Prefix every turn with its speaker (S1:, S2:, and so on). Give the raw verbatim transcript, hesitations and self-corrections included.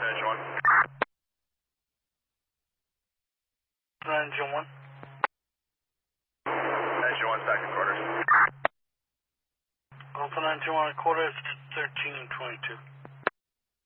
S1: Engine one.
S2: Engine one.
S1: Engine one, back to quarters.
S2: Alpha Engine one, quarters thirteen twenty-two.